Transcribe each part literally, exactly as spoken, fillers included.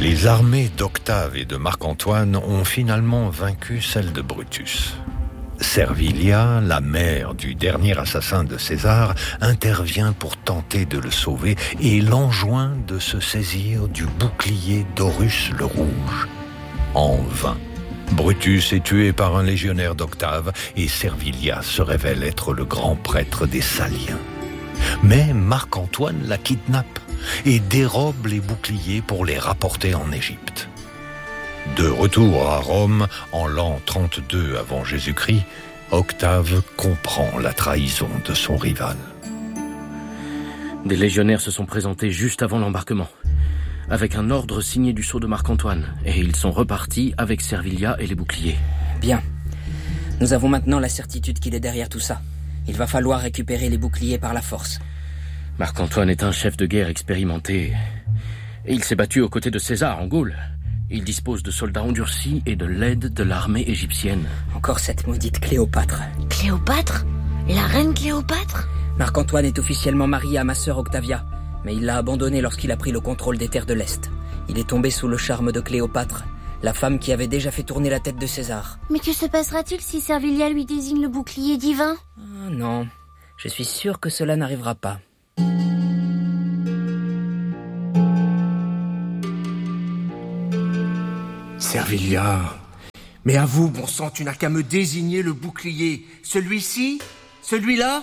Les armées d'Octave et de Marc-Antoine ont finalement vaincu celles de Brutus. Servilia, la mère du dernier assassin de César, intervient pour tenter de le sauver et l'enjoint de se saisir du bouclier d'Horus le Rouge. En vain. Brutus est tué par un légionnaire d'Octave et Servilia se révèle être le grand prêtre des Saliens. Mais Marc-Antoine la kidnappe et dérobe les boucliers pour les rapporter en Égypte. De retour à Rome, en l'an trente-deux avant Jésus-Christ, Octave comprend la trahison de son rival. Des légionnaires se sont présentés juste avant l'embarquement, avec un ordre signé du sceau de Marc-Antoine, et ils sont repartis avec Servilia et les boucliers. Bien. Nous avons maintenant la certitude qu'il est derrière tout ça. Il va falloir récupérer les boucliers par la force. Marc-Antoine est un chef de guerre expérimenté, et il s'est battu aux côtés de César en Gaule. Il dispose de soldats endurcis et de l'aide de l'armée égyptienne. Encore cette maudite Cléopâtre. Cléopâtre ? La reine Cléopâtre ? Marc-Antoine est officiellement marié à ma sœur Octavia, mais il l'a abandonnée lorsqu'il a pris le contrôle des terres de l'Est. Il est tombé sous le charme de Cléopâtre, la femme qui avait déjà fait tourner la tête de César. Mais que se passera-t-il si Servilia lui désigne le bouclier divin ? Ah, non, je suis sûr que cela n'arrivera pas. Servilia, mais à vous, bon sang, tu n'as qu'à me désigner le bouclier. Celui-ci ? Celui-là ?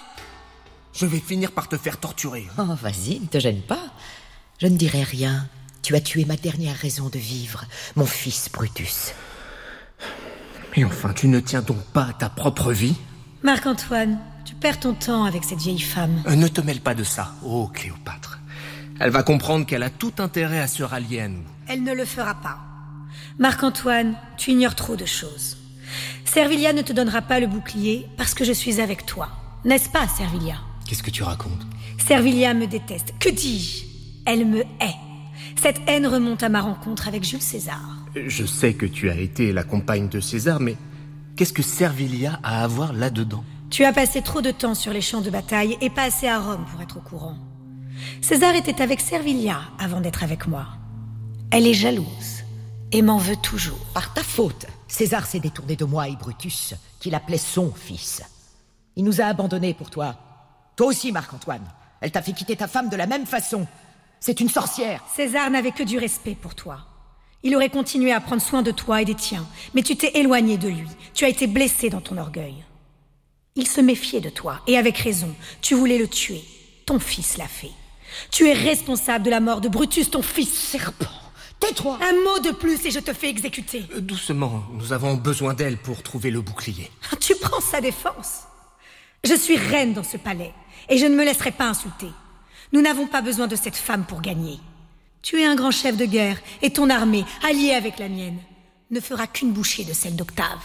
Je vais finir par te faire torturer. Oh, vas-y, ne te gêne pas. Je ne dirai rien. Tu as tué ma dernière raison de vivre, mon fils Brutus. Mais enfin, tu ne tiens donc pas à ta propre vie ? Marc-Antoine, tu perds ton temps avec cette vieille femme. Euh, ne te mêle pas de ça, oh Cléopâtre. Elle va comprendre qu'elle a tout intérêt à se rallier à nous. Elle ne le fera pas. Marc-Antoine, tu ignores trop de choses. Servilia ne te donnera pas le bouclier parce que je suis avec toi. N'est-ce pas, Servilia ? Qu'est-ce que tu racontes ? Servilia me déteste. Que dis-je ? Elle me hait. Cette haine remonte à ma rencontre avec Jules César. Je sais que tu as été la compagne de César, mais qu'est-ce que Servilia a à voir là-dedans ? Tu as passé trop de temps sur les champs de bataille et pas assez à Rome pour être au courant. César était avec Servilia avant d'être avec moi. Elle est jalouse et m'en veut toujours. Par ta faute, César s'est détourné de moi et Brutus, qu'il appelait son fils. Il nous a abandonnés pour toi. Toi aussi, Marc-Antoine. Elle t'a fait quitter ta femme de la même façon. C'est une sorcière. César n'avait que du respect pour toi. Il aurait continué à prendre soin de toi et des tiens, mais tu t'es éloigné de lui. Tu as été blessé dans ton orgueil. Il se méfiait de toi, et avec raison. Tu voulais le tuer. Ton fils l'a fait. Tu es responsable de la mort de Brutus, ton fils. Serpent, tais-toi. Un mot de plus et je te fais exécuter. Euh, doucement, nous avons besoin d'elle pour trouver le bouclier. Tu prends sa défense. Je suis reine dans ce palais, et je ne me laisserai pas insulter. Nous n'avons pas besoin de cette femme pour gagner. Tu es un grand chef de guerre, et ton armée, alliée avec la mienne, ne fera qu'une bouchée de celle d'Octave.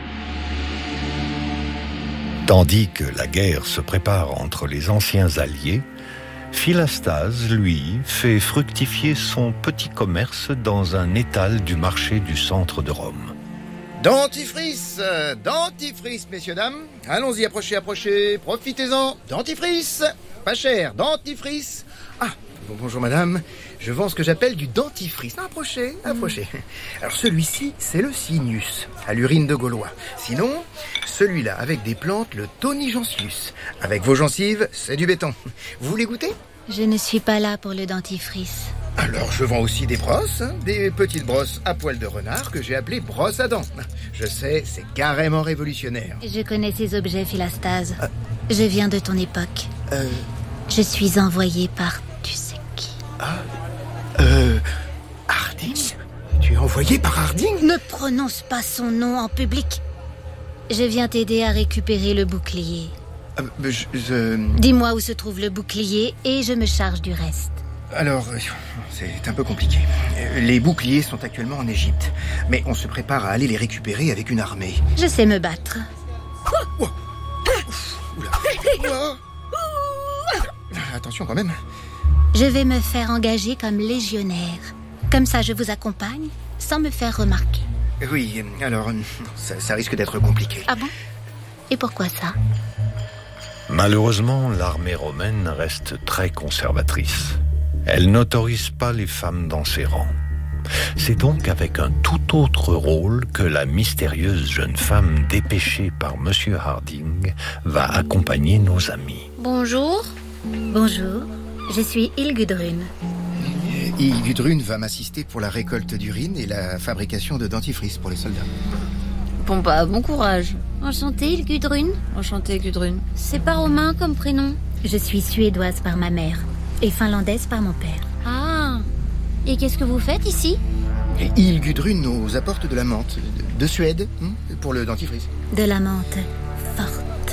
Tandis que la guerre se prépare entre les anciens alliés, Philastase, lui, fait fructifier son petit commerce dans un étal du marché du centre de Rome. Dentifrice, euh, dentifrice, messieurs, dames. Allons-y, approchez, approchez, profitez-en. Dentifrice, pas cher, dentifrice. Ah, bon, bonjour madame, je vends ce que j'appelle du dentifrice. Approchez, approchez. Alors celui-ci, c'est le Sinus, à l'urine de Gaulois. Sinon, celui-là, avec des plantes, le Tonigensius. Avec vos gencives, c'est du béton. Vous voulez goûter ? Je ne suis pas là pour le dentifrice. Alors, je vends aussi des brosses, hein, des petites brosses à poil de renard que j'ai appelées brosses à dents. Je sais, c'est carrément révolutionnaire. Je connais ces objets, Philastase. Euh, je viens de ton époque. Euh... Je suis envoyé par tu sais qui. Ah... Euh... Harding ? Tu es envoyé par Harding ? Ne prononce pas son nom en public. Je viens t'aider à récupérer le bouclier. Euh, je, je... Dis-moi où se trouve le bouclier et je me charge du reste. Alors, c'est un peu compliqué. Les boucliers sont actuellement en Égypte, mais on se prépare à aller les récupérer avec une armée. Je sais me battre. Oh. Oula. Oh. Attention quand même. Je vais me faire engager comme légionnaire. Comme ça, je vous accompagne sans me faire remarquer. Oui, alors, ça, ça risque d'être compliqué. Ah bon ? Et pourquoi ça ? Malheureusement, l'armée romaine reste très conservatrice. Elle n'autorise pas les femmes dans ses rangs. C'est donc avec un tout autre rôle que la mystérieuse jeune femme dépêchée par Monsieur Harding va accompagner nos amis. Bonjour. Bonjour, je suis Hilgudrun. Hilgudrun va m'assister pour la récolte d'urine et la fabrication de dentifrice pour les soldats. Bon bah, bon courage. Enchantée, Hilgudrun. Enchantée, Gudrun. C'est pas romain comme prénom. Je suis suédoise par ma mère et finlandaise par mon père. Ah. Et qu'est-ce que vous faites ici? Et Hilgudrun nous apporte de la menthe, de, de Suède, hein, pour le dentifrice. De la menthe forte.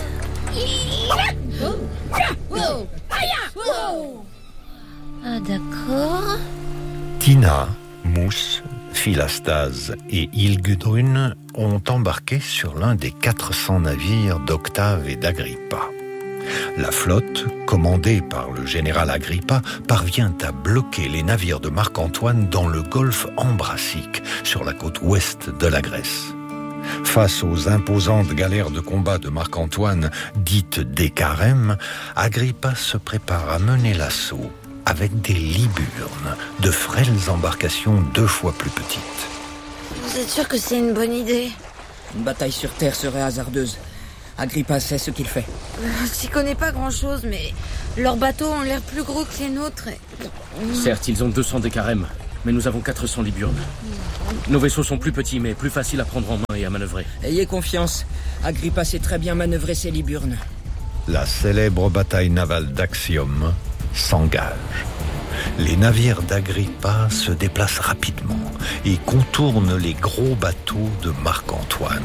Ah, d'accord. Tina, Mousse, Philastase et Hilgudrun ont embarqué sur l'un des quatre cents navires d'Octave et d'Agrippa. La flotte, commandée par le général Agrippa, parvient à bloquer les navires de Marc-Antoine dans le golfe Ambracique, sur la côte ouest de la Grèce. Face aux imposantes galères de combat de Marc-Antoine, dites des carèmes, Agrippa se prépare à mener l'assaut avec des liburnes, de frêles embarcations deux fois plus petites. Vous êtes sûr que c'est une bonne idée? Une bataille sur terre serait hasardeuse. Agrippa sait ce qu'il fait. J'y connais pas grand-chose, mais leurs bateaux ont l'air plus gros que les nôtres. Et... Certes, ils ont deux cents des carèmes, mais nous avons quatre cents liburnes. Nos vaisseaux sont plus petits, mais plus faciles à prendre en main et à manœuvrer. Ayez confiance, Agrippa sait très bien manœuvrer ses liburnes. La célèbre bataille navale d'Axium s'engage. Les navires d'Agrippa se déplacent rapidement et contournent les gros bateaux de Marc-Antoine.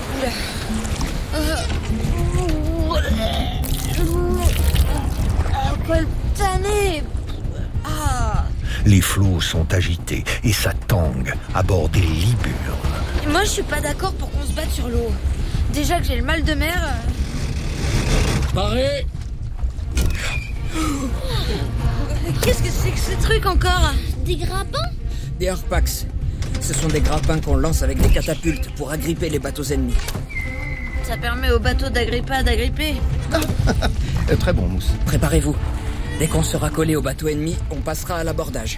Quelle tannée! Ah. Les flots sont agités et ça tangue à bord des liburnes. Moi, je suis pas d'accord pour qu'on se batte sur l'eau. Déjà que j'ai le mal de mer... Paré! Qu'est-ce que c'est que ce truc encore? Des grappins? Des harpax. Ce sont des grappins qu'on lance avec des catapultes pour agripper les bateaux ennemis. Ça permet aux bateaux d'Agrippa d'agripper. Très bon, Mousse. Préparez-vous. Dès qu'on sera collé au bateau ennemi, on passera à l'abordage.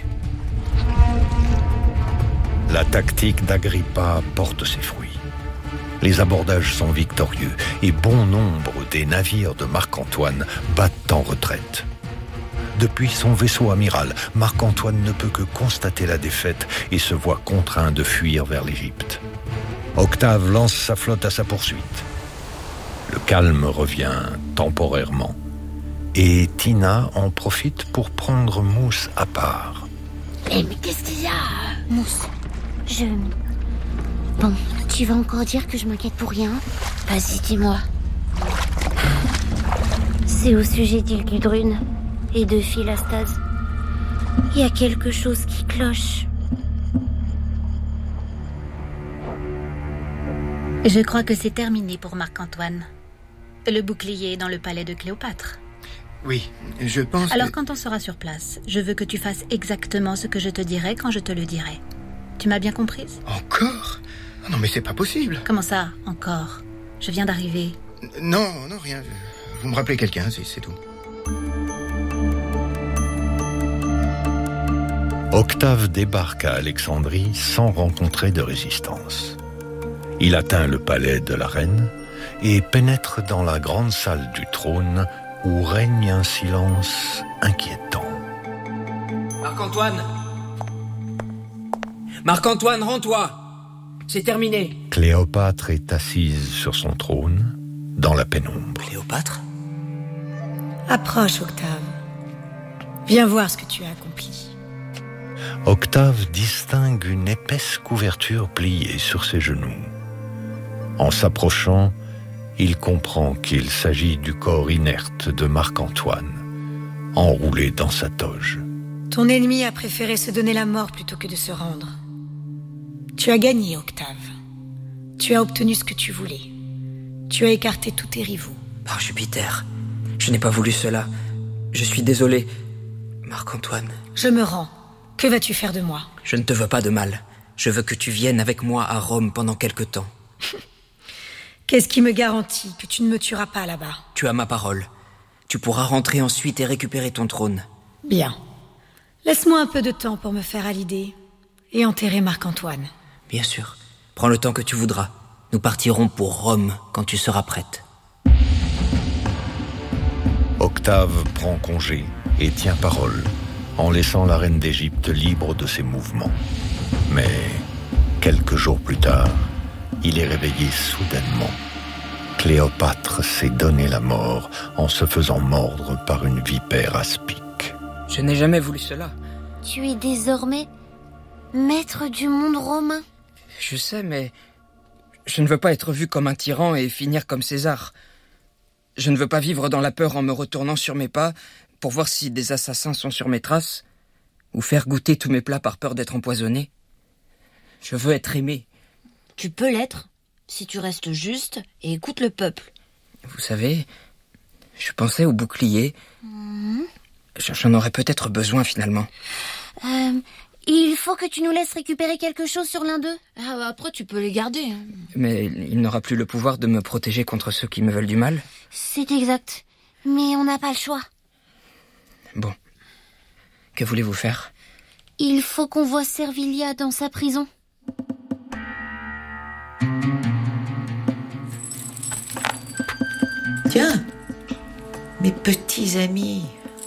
La tactique d'Agrippa porte ses fruits. Les abordages sont victorieux et bon nombre des navires de Marc-Antoine battent en retraite. Depuis son vaisseau amiral, Marc-Antoine ne peut que constater la défaite et se voit contraint de fuir vers l'Égypte. Octave lance sa flotte à sa poursuite. Le calme revient temporairement et Tina en profite pour prendre Mousse à part. Eh mais qu'est-ce qu'il y a? Mousse, je... Bon, tu vas encore dire que je m'inquiète pour rien? Vas-y, dis-moi. C'est au sujet d'Hilgudrun et de Philastase. Il y a quelque chose qui cloche. Je crois que c'est terminé pour Marc-Antoine. Le bouclier est dans le palais de Cléopâtre. Oui, je pense Alors que... quand on sera sur place, je veux que tu fasses exactement ce que je te dirai quand je te le dirai. Tu m'as bien comprise? Encore? Non mais c'est pas possible. Comment ça, encore? Je viens d'arriver. Non, non, rien. Vous me rappelez quelqu'un, c'est, c'est tout. Octave débarque à Alexandrie sans rencontrer de résistance. Il atteint le palais de la reine et pénètre dans la grande salle du trône où règne un silence inquiétant. Marc-Antoine! Marc-Antoine, rends-toi! C'est terminé. Cléopâtre est assise sur son trône, dans la pénombre. Cléopâtre? Approche, Octave. Viens voir ce que tu as accompli. Octave distingue une épaisse couverture pliée sur ses genoux. En s'approchant, il comprend qu'il s'agit du corps inerte de Marc-Antoine, enroulé dans sa toge. Ton ennemi a préféré se donner la mort plutôt que de se rendre. Tu as gagné, Octave. Tu as obtenu ce que tu voulais. Tu as écarté tous tes rivaux. Par Jupiter, je n'ai pas voulu cela. Je suis désolé, Marc-Antoine. Je me rends. Que vas-tu faire de moi? Je ne te veux pas de mal. Je veux que tu viennes avec moi à Rome pendant quelque temps. Qu'est-ce qui me garantit que tu ne me tueras pas là-bas? Tu as ma parole. Tu pourras rentrer ensuite et récupérer ton trône. Bien. Laisse-moi un peu de temps pour me faire à l'idée. Et enterrer Marc-Antoine. Bien sûr. Prends le temps que tu voudras. Nous partirons pour Rome quand tu seras prête. Octave prend congé et tient parole, en laissant la reine d'Égypte libre de ses mouvements. Mais, quelques jours plus tard, il est réveillé soudainement. Cléopâtre s'est donné la mort en se faisant mordre par une vipère aspic. Je n'ai jamais voulu cela. Tu es désormais maître du monde romain. Je sais, mais je ne veux pas être vu comme un tyran et finir comme César. Je ne veux pas vivre dans la peur en me retournant sur mes pas pour voir si des assassins sont sur mes traces, ou faire goûter tous mes plats par peur d'être empoisonné. Je veux être aimé. Tu peux l'être, si tu restes juste et écoutes le peuple. Vous savez, je pensais au bouclier. Mmh. J'en aurais peut-être besoin finalement. Euh, il faut que tu nous laisses récupérer quelque chose sur l'un d'eux. Ah, après, tu peux les garder. Hein. Mais il n'aura plus le pouvoir de me protéger contre ceux qui me veulent du mal. C'est exact. Mais on n'a pas le choix. Bon. Que voulez-vous faire ? Il faut qu'on voie Servilia dans sa prison. Tiens, mes petits amis.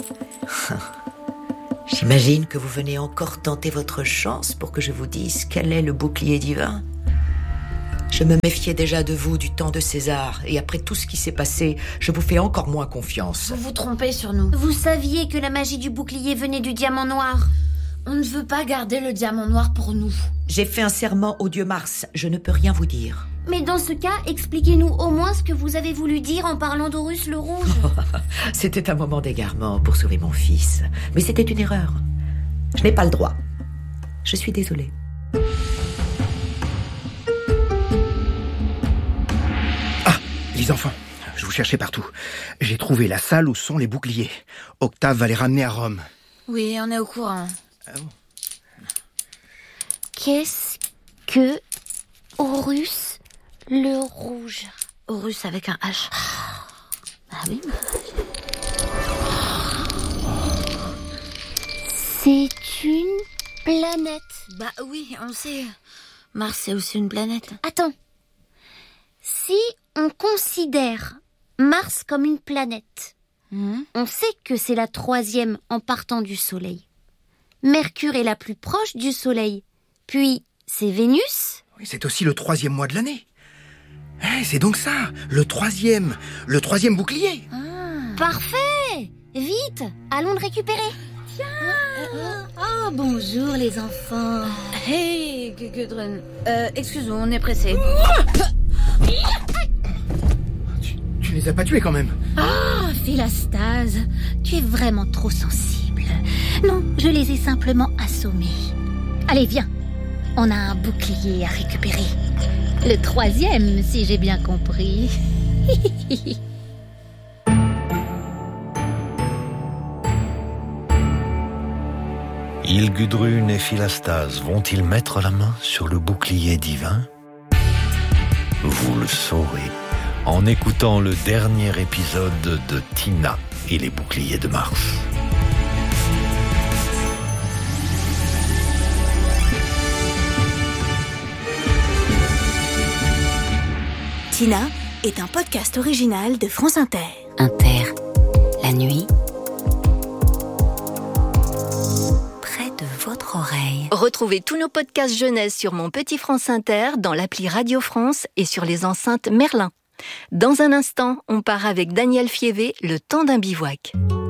J'imagine que vous venez encore tenter votre chance pour que je vous dise quel est le bouclier divin. Je me méfiais déjà de vous du temps de César, et après tout ce qui s'est passé, je vous fais encore moins confiance. Vous vous trompez sur nous. Vous saviez que la magie du bouclier venait du diamant noir. On ne veut pas garder le diamant noir pour nous. J'ai fait un serment au dieu Mars, je ne peux rien vous dire. Mais dans ce cas, expliquez-nous au moins ce que vous avez voulu dire en parlant d'Horus le Rouge. C'était un moment d'égarement pour sauver mon fils, mais c'était une erreur. Je n'ai pas le droit. Je suis désolée. Ah, les enfants, je vous cherchais partout. J'ai trouvé la salle où sont les boucliers. Octave va les ramener à Rome. Oui, on est au courant. Ah bon ? Qu'est-ce que Horus le Rouge? Horus avec un H. Ah oui. C'est une planète. Bah oui, on le sait. Mars, c'est aussi une planète. Attends. Si on considère Mars comme une planète, mmh. on sait que c'est la troisième en partant du Soleil. Mercure est la plus proche du Soleil. Puis, c'est Vénus. Oui, c'est aussi le troisième mois de l'année. Eh, c'est donc ça, le troisième, le troisième bouclier. Ah. Parfait. Vite, allons le récupérer. Tiens. Oh, bonjour les enfants. Hey, Gudrun. Euh, excuse-moi, on est pressés. Tu, tu les as pas tués quand même. Ah, oh, Philastase, tu es vraiment trop sensible. Non, je les ai simplement assommés. Allez, viens. On a un bouclier à récupérer. Le troisième, si j'ai bien compris. Hilgudrun et Philastase vont-ils mettre la main sur le bouclier divin ? Vous le saurez en écoutant le dernier épisode de Tina et les boucliers de Mars. Tina est un podcast original de France Inter. Inter, la nuit, près de votre oreille. Retrouvez tous nos podcasts jeunesse sur Mon Petit France Inter, dans l'appli Radio France et sur les enceintes Merlin. Dans un instant, on part avec Daniel Fievé, Le temps d'un bivouac.